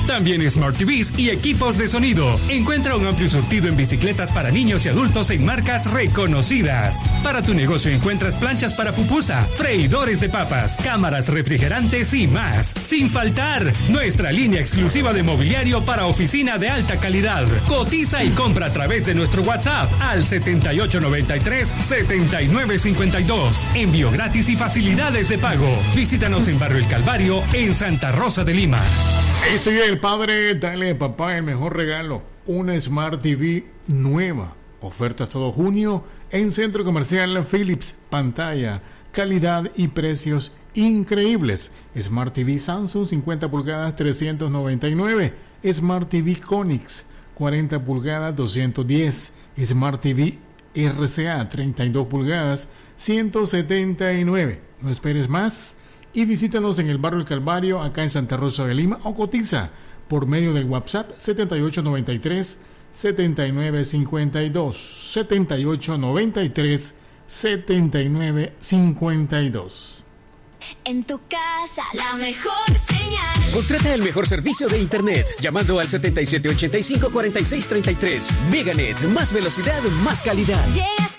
También Smart TVs y equipos de sonido. Encuentra un amplio surtido en bicicletas para niños y adultos en marcas reconocidas. Para tu negocio encuentras planchas para pupusa, freidores de papas, cámaras refrigerantes y más. Sin faltar, nuestra línea exclusiva de mobiliario para oficina de alta calidad. Cotiza y compra a través de nuestro WhatsApp al 7893-7952. Envío gratis y facilidades de pago. Visítanos en Barrio El Calvario, en Santa Rosa de Lima. Ese día el padre, dale a papá el mejor regalo, una Smart TV nueva. Ofertas todo junio en Centro Comercial Philips. Pantalla, calidad y precios increíbles. Smart TV Samsung 50 pulgadas 399. Smart TV Konix 40 pulgadas 210. Smart TV RCA 32 pulgadas 179. No esperes más y visítanos en el Barrio El Calvario, acá en Santa Rosa de Lima, o cotiza por medio del WhatsApp 7893-7952. 7893-7952. En tu casa, la mejor señal. Contrata el mejor servicio de internet llamando al 7785-4633. Meganet, más velocidad, más calidad. Llegas